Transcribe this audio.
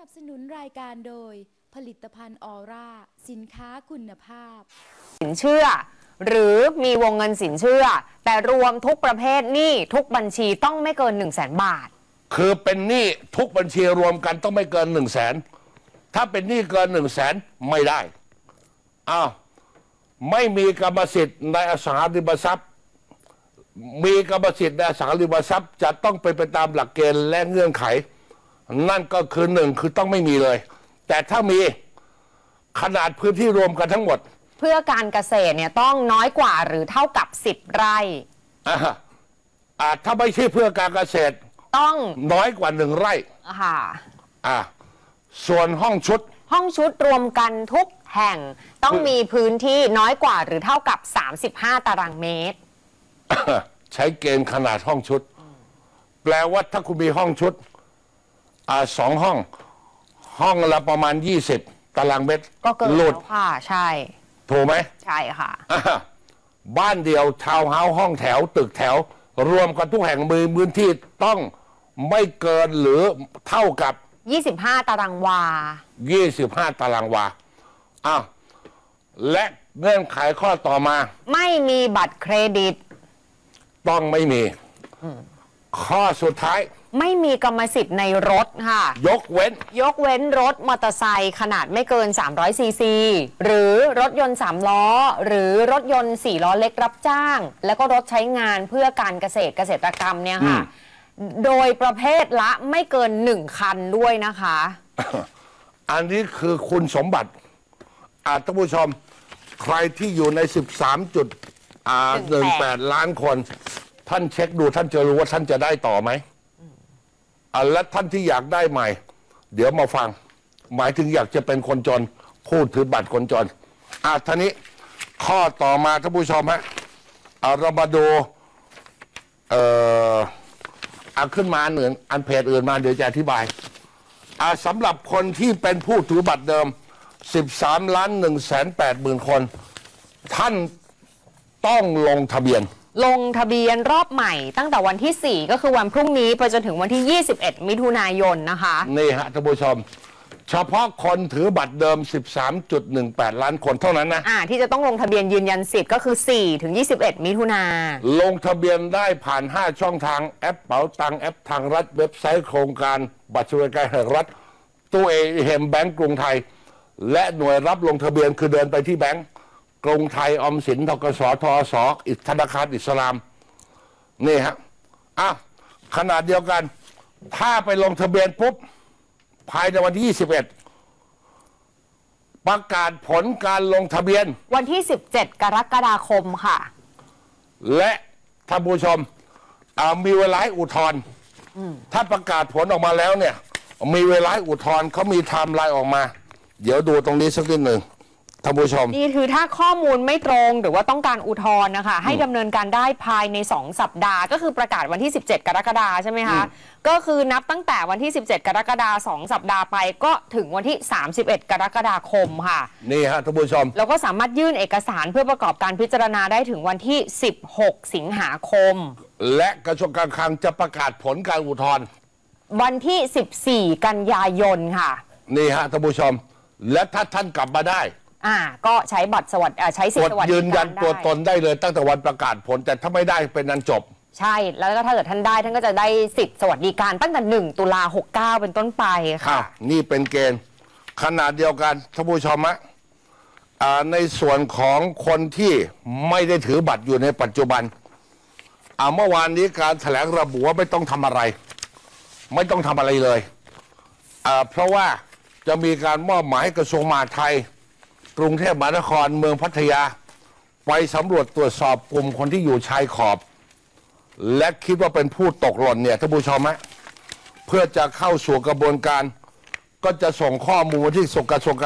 นับสนุนรายการโดยผลิตภัณฑ์ออร่าสินค้าคุณภาพสินเชื่อหรือมีวงเงินสินเชื่อแต่รวมทุกประเภทหนี้ทุกบัญชีต้องไม่เกิน 100,000 บาทคือเป็นหนี้ทุกบัญชีรวมกันต้องไม่เกิน 100,000 ถ้าเป็นหนี้เกิน 100,000 ไม่ได้อ้าวไม่มีกรรมสิทธิ์ในอสังหาริมทรัพย์มีกรรมสิทธิ์ในอสังหาริมทรัพย์จะต้องเป็นไปตามหลักเกณฑ์และเงื่อนไขนั่นก็คือ1คือต้องไม่มีเลยแต่ถ้ามีขนาดพื้นที่รวมกันทั้งหมดเพื่อการเกษตรเนี่ยต้องน้อยกว่าหรือเท่ากับ10 ไร่ถ้าไม่ใช่เพื่อการเกษตรต้องน้อยกว่า1 ไร่ค่ะส่วนห้องชุดรวมกันทุกแห่งต้องมีพื้นที่น้อยกว่าหรือเท่ากับ35 ตารางเมตรใช้เกณฑ์ขนาดห้องชุดแปลว่าถ้าคุณมีห้องชุด2 ห้องละประมาณ20 ตารางเมตรก็เกินแล้วค่ะใช่ถูกไหมใช่ค่ะบ้านเดียวทาวน์เฮาส์ห้องแถวตึกแถวรวมกันทุกแห่งมีพื้นที่ต้องไม่เกินหรือเท่ากับ 25 ตารางวา 25 ตารางวาและเงื่อนไขข้อต่อมาไม่มีบัตรเครดิตต้องไม่มีข้อสุดท้ายไม่มีกรรมสิทธิ์ในรถค่ะยกเว้นรถมอเตอร์ไซค์ขนาดไม่เกิน300ซีซีหรือรถยนต์3 ล้อหรือรถยนต์4 ล้อเล็กรับจ้างแล้วก็รถใช้งานเพื่อการเกษตรกรรมเนี่ยค่ะโดยประเภทละไม่เกิน1 คันด้วยนะคะอันนี้คือคุณสมบัติท่านผู้ชมใครที่อยู่ใน13.18 ล้านคนท่านเช็คดูท่านจะรู้ว่าท่านจะได้ต่อไหมและท่านที่อยากได้ใหม่เดี๋ยวมาฟังหมายถึงอยากจะเป็นคนจนพูดถือบัตรคนจนท่านี้ข้อต่อมาท่านผู้ชมฮะเรามาดูขึ้นมาอันเพจอื่นมาเดี๋ยวจะอธิบายสำหรับคนที่เป็นผู้ถือบัตรเดิม13,180,000 คนท่านต้องลงทะเบียนรอบใหม่ตั้งแต่วันที่4ก็คือวันพรุ่งนี้ไปจนถึงวันที่21 มิถุนายนนะคะนี่ฮะท่านผู้ชมเฉพาะคนถือบัตรเดิม 13.18 ล้านคนเท่านั้นนะที่จะต้องลงทะเบียนยืนยันสิทธิ์ก็คือ4ถึง21 มิถุนาลงทะเบียนได้ผ่าน5 ช่องทางแอปเป๋าตังแอปทางรัฐเว็บไซต์โครงการบัตรสวัสดิการแห่งรัฐตู้ATMแบงก์กรุงไทยและหน่วยรับลงทะเบียนคือเดินไปที่แบงก์กรุงไทยออมสินธกสทอสธนาคารอิสลามนี่ฮะขนาดเดียวกันถ้าไปลงทะเบียนปุ๊บภายในวันที่21ประกาศผลการลงทะเบียนวันที่17 กรกฎาคมค่ะและท่านผู้ชมมีเวลาอุทธรณ์ถ้าประกาศผลออกมาแล้วเนี่ยมีเวลาอุทธรณ์เขามีไทม์ไลน์ออกมาเดี๋ยวดูตรงนี้สักนิดหนึ่งท่านผู้ชมนี่คือถ้าข้อมูลไม่ตรงหรือว่าต้องการอุทธรณ์นะคะให้ดำเนินการได้ภายใน2 สัปดาห์ก็คือประกาศวันที่17 กรกฎาคมใช่ไหมคะก็คือนับตั้งแต่วันที่17 กรกฎาคม2 สัปดาห์ไปก็ถึงวันที่31 กรกฎาคมค่ะนี่ฮะท่านผู้ชมแล้วก็สามารถยื่นเอกสารเพื่อประกอบการพิจารณาได้ถึงวันที่16 สิงหาคมและกระทรวงการคลังจะประกาศผลการอุทธรณ์วันที่14 กันยายนค่ะนี่ฮะท่านผู้ชมและถ้าท่านกลับมาได้ก็ใช้บัตรใช้สิทธิสวัสดิการยืนยันตัวตนได้เลยตั้งแต่วันประกาศผลแต่ถ้าไม่ได้เป็นนันจบใช่แล้วก็ถ้าเกิดท่านได้ท่านก็จะได้สิทธิสวัสดิการตั้งแต่1 ตุลา69เป็นต้นไปค่ะนี่เป็นเกณฑ์ขนาดเดียวกันท่านผู้ชมในส่วนของคนที่ไม่ได้ถือบัตรอยู่ในปัจจุบันเมื่อวานนี้การแถลงระบุว่าไม่ต้องทำอะไรเลยเพราะว่าจะมีการมอบหมายให้กระทรวงมหาดไทยกรุงเทพมหานครเมืองพัทยาไปสำรวจตรวจสอบกลุ่มคนที่อยู่ชายขอบและคิดว่าเป็นผู้ตกหล่นเนี่ยท่านผู้ชมเพื่อจะเข้าสู่กระบวนการก็จะส่งข้อมูลที่กระทรวง